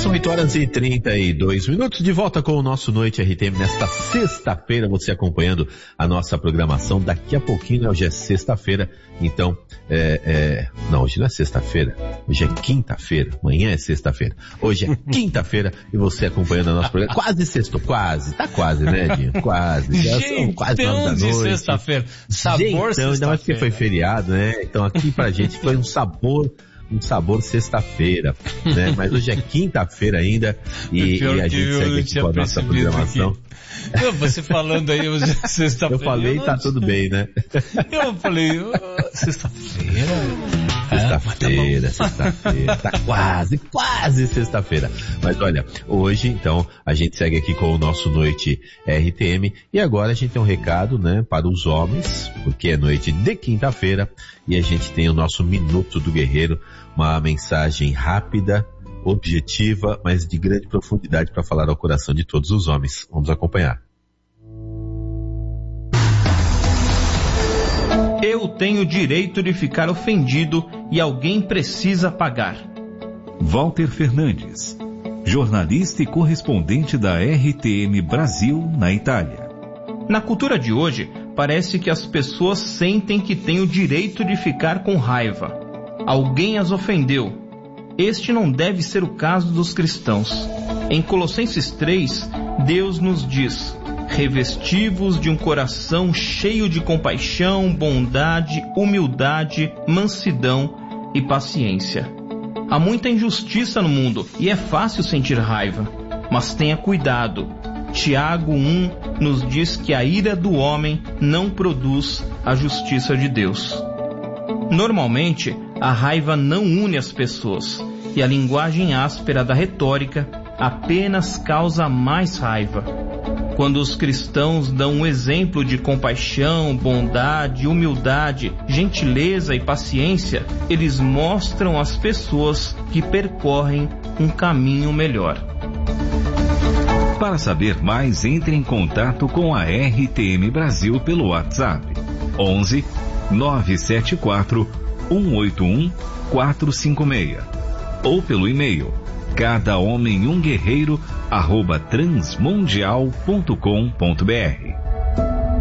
São 8h32, de volta com o nosso Noite RTM nesta sexta-feira, você acompanhando a nossa programação. Daqui a pouquinho, hoje é sexta-feira, então, não, hoje não é sexta-feira, hoje é quinta-feira, amanhã é sexta-feira, hoje é quinta-feira e você acompanhando a nossa programação, quase sexto, tá quase, né, Dinho? Quase, já são quase 9 da noite. Sexta-feira, sabor sexta-feira. Ainda mais porque foi feriado, né, então aqui pra gente foi um sabor sexta-feira, né? Mas hoje é quinta-feira ainda e a gente segue aqui com a nossa programação. Você falando aí hoje é sexta-feira. Eu falei, tá tudo bem, né? Eu falei, sexta-feira? Sexta-feira, tá quase sexta-feira. Mas olha, hoje então a gente segue aqui com o nosso Noite RTM e agora a gente tem um recado, né, para os homens, porque é noite de quinta-feira e a gente tem o nosso Minuto do Guerreiro, uma mensagem rápida, objetiva, mas de grande profundidade para falar ao coração de todos os homens. Vamos acompanhar. Eu tenho direito de ficar ofendido e alguém precisa pagar. Walter Fernandes, jornalista e correspondente da RTM Brasil na Itália. Na cultura de hoje, parece que as pessoas sentem que têm o direito de ficar com raiva. Alguém as ofendeu. Este não deve ser o caso dos cristãos. Em Colossenses 3, Deus nos diz: revesti-vos de um coração cheio de compaixão, bondade, humildade, mansidão e paciência. Há muita injustiça no mundo e é fácil sentir raiva, mas tenha cuidado. Tiago 1 nos diz que a ira do homem não produz a justiça de Deus. Normalmente, a raiva não une as pessoas e a linguagem áspera da retórica apenas causa mais raiva. Quando os cristãos dão um exemplo de compaixão, bondade, humildade, gentileza e paciência, eles mostram às pessoas que percorrem um caminho melhor. Para saber mais, entre em contato com a RTM Brasil pelo WhatsApp 11 974 181 456 ou pelo e-mail cadahomemumguerreiro@transmundial.com.br.